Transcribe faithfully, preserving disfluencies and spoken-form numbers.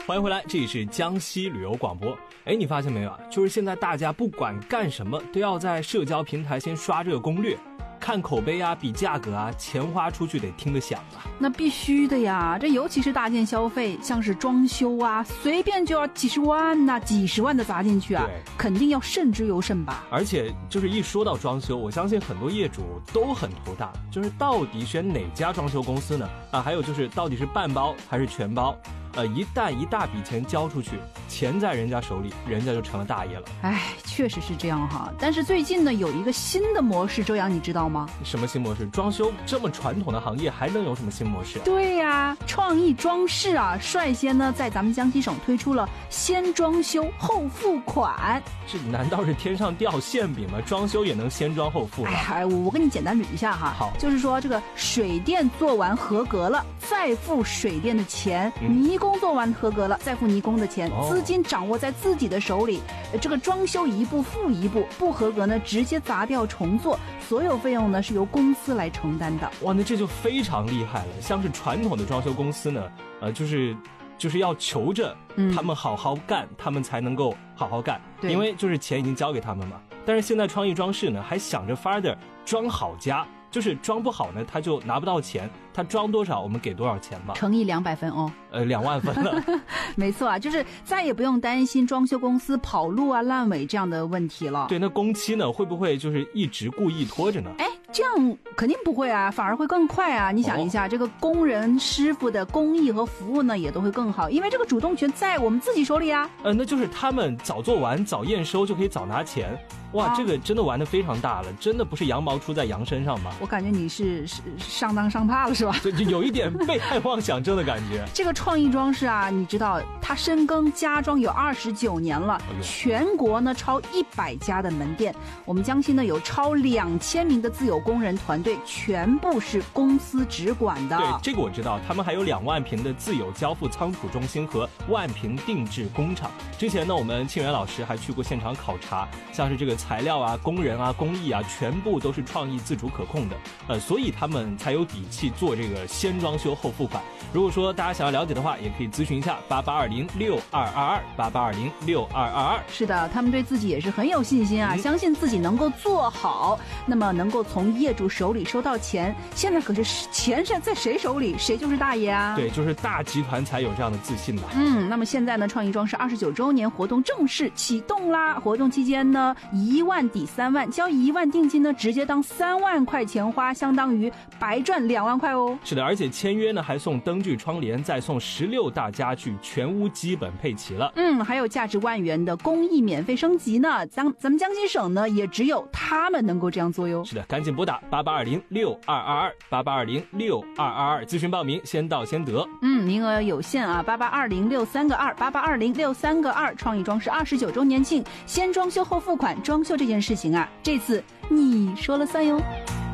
欢迎回来，这里是江西旅游广播。哎，你发现没有啊？就是现在大家不管干什么，都要在社交平台先刷这个攻略，看口碑啊，比价格啊，钱花出去得听得响啊。 那必须的呀，这尤其是大件消费，像是装修啊，随便就要几十万呐、啊，几十万的砸进去啊，肯定要慎之又慎吧。 而且就是一说到装修，我相信很多业主都很头大，就是到底选哪家装修公司呢？啊，还有就是到底是半包还是全包？呃，一旦一大笔钱交出去，钱在人家手里，人家就成了大爷了。 哎，确实是这样哈。但是最近呢，有一个新的模式，周洋你知道吗？ 什么新模式？装修这么传统的行业，还能有什么新模式、啊？ 对呀，创意装饰啊，率先呢在咱们江西省推出了先装修后付款。 这难道是天上掉馅饼吗？装修也能先装后付吗？ 哎，我跟你简单捋一下哈。 好， 就是说这个水电做完合格了，再付水电的钱；嗯、泥工做完合格了，再付泥工的钱。哦、资金掌握在自己的手里，这个装修一步付一步，不合格呢直接砸掉重做，所有费用呢是由公司来承担的。 哇，那这就非常厉害了。像是传统的装修公司呢，呃，就是就是要求着他们好好干，嗯、他们才能够好好干，因为就是钱已经交给他们嘛。但是现在创意装饰呢，还想着法的装好家，就是装不好呢，他就拿不到钱。他装多少，我们给多少钱吧。 乘以两百分哦， 呃，两万分了。 没错啊，就是再也不用担心装修公司跑路啊、烂尾这样的问题了。 对，那工期呢，会不会就是一直故意拖着呢？ 哎，这样肯定不会啊，反而会更快啊。你想一下，哦、这个工人师傅的工艺和服务呢，也都会更好，因为这个主动权在我们自己手里啊。 呃，那就是他们早做完、早验收就可以早拿钱。哇，这个真的玩得非常大了，真的不是羊毛出在羊身上吗？ 我感觉你是是上当上怕了是吧？ 就就有一点被害妄想症的感觉。 这个创意装饰啊，你知道它深耕家装有二十九年了，哎、全国呢超一百家的门店，我们江西呢有超两千名的自有工人团队，全部是公司直管的。 对，这个我知道，他们还有两万平的自有交付仓储中心和万平定制工厂。之前呢，我们庆元老师还去过现场考察，像是这个材料啊、工人啊、工艺啊，全部都是创意自主可控的，呃，所以他们才有底气做这个先装修后付款。如果说大家想要了解的话，也可以咨询一下八八二零六二二二八八二零六二二二。 是的，他们对自己也是很有信心啊，嗯、相信自己能够做好，那么能够从业主手里收到钱。现在可是钱是在谁手里，谁就是大爷啊！ 对，就是大集团才有这样的自信吧。 嗯，那么现在呢，创意装饰二十九周年活动正式启动啦！活动期间呢，一万抵三万，交一万定金呢，直接当三万块钱花，相当于白赚两万块哦。 是的，而且签约呢还送灯具、窗帘，再送十六大家具，全屋基本配齐了。 嗯，还有价值万元的工艺免费升级呢。咱咱们江西省呢，也只有他们能够这样做哟。 是的，赶紧拨打八八二零六二二二八八二零六二二二咨询报名，先到先得。 嗯，名额有限啊，八八二零六三个二八八二零六三个二，创意装饰二十九周年庆，先装修后付款，装修这件事情啊，这次你说了算哟。